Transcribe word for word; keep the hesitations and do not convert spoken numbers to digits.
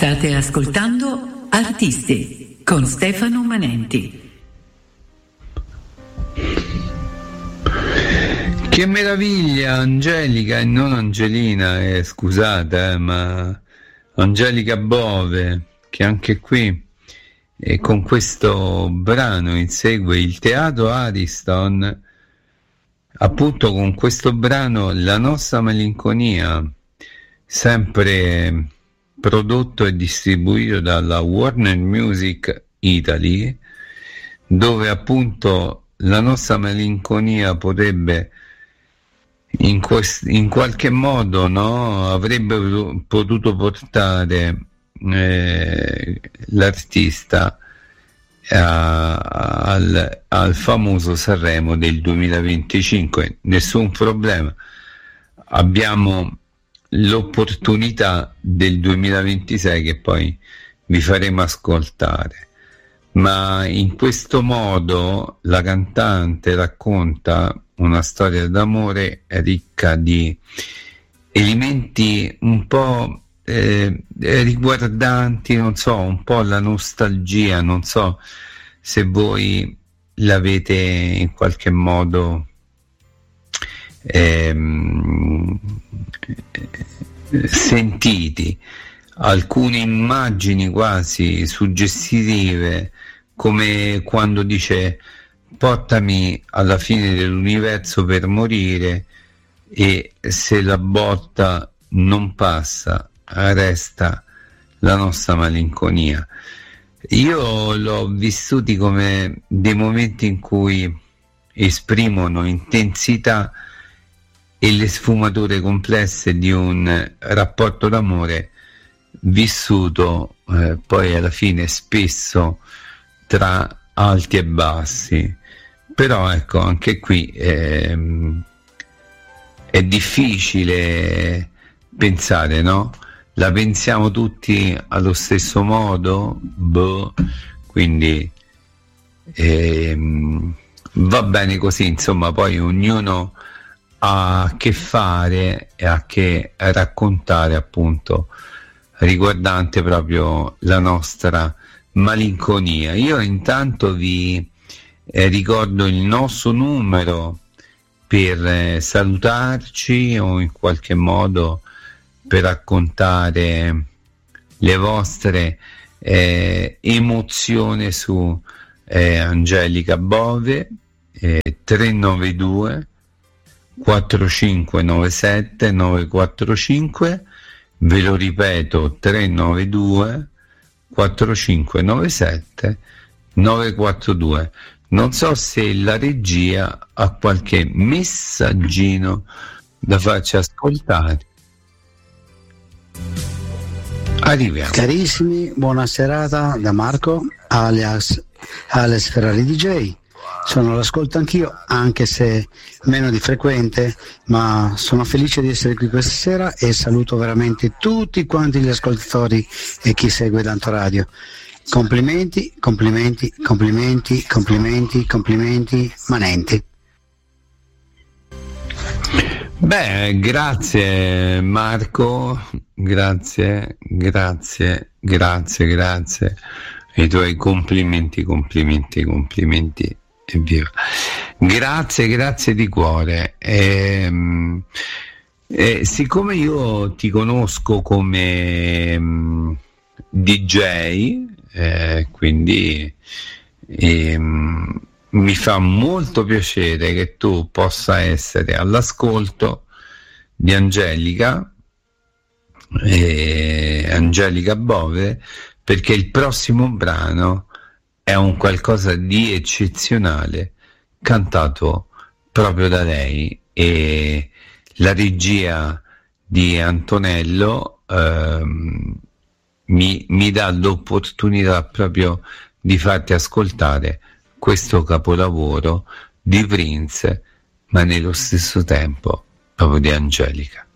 State ascoltando Artisti con Stefano Manenti. Che meraviglia, Angelica e non Angelina, eh, scusate, eh, ma Angelica Bove, che anche qui eh, con questo brano insegue il Teatro Ariston, appunto con questo brano La nostra malinconia, sempre prodotto e distribuito dalla Warner Music Italy, dove appunto la nostra malinconia potrebbe in, quest- in qualche modo, no, avrebbe potuto portare eh, l'artista a, al, al famoso Sanremo del duemilaventicinque. Nessun problema, abbiamo l'opportunità del duemilaventisei che poi vi faremo ascoltare. Ma in questo modo la cantante racconta una storia d'amore ricca di elementi un po' eh, riguardanti, non so, un po' la nostalgia, non so se voi l'avete in qualche modo ehm, sentiti, alcune immagini quasi suggestive, come quando dice portami alla fine dell'universo per morire e se la botta non passa resta la nostra malinconia. Io l'ho vissuti come dei momenti in cui esprimono intensità e le sfumature complesse di un rapporto d'amore vissuto eh, poi alla fine spesso tra alti e bassi. Però ecco, anche qui ehm, è difficile pensare, no? La pensiamo tutti allo stesso modo? Boh. Quindi ehm, va bene così, insomma, poi ognuno ha a che fare e a che raccontare, appunto, riguardante proprio la nostra malinconia. Io intanto vi eh, ricordo il nostro numero per eh, salutarci o in qualche modo per raccontare le vostre eh, emozioni su eh, Angelica Bove, eh, tre nove due quattro cinque nove sette nove quattro cinque, ve lo ripeto, tre nove due quattro cinque nove sette nove quattro due. Non so se la regia ha qualche messaggino da farci ascoltare. Arriviamo. Carissimi, buona serata da Marco alias Alex Ferrari D J. Sono all'ascolto anch'io, anche se meno di frequente, ma sono felice di essere qui questa sera e saluto veramente tutti quanti gli ascoltatori e chi segue Tanto Radio. Complimenti, complimenti, complimenti, complimenti, complimenti, Manenti. Beh, grazie Marco, grazie, grazie, grazie, grazie. I tuoi complimenti, complimenti, complimenti. Evviva. Grazie, grazie di cuore. E, e, siccome io ti conosco come um, D J, eh, quindi eh, mi fa molto piacere che tu possa essere all'ascolto di Angelica, eh, Angelica Bove, perché il prossimo brano è un qualcosa di eccezionale cantato proprio da lei, e la regia di Antonello ehm, mi, mi dà l'opportunità proprio di farti ascoltare questo capolavoro di Prince, ma nello stesso tempo proprio di Angelica.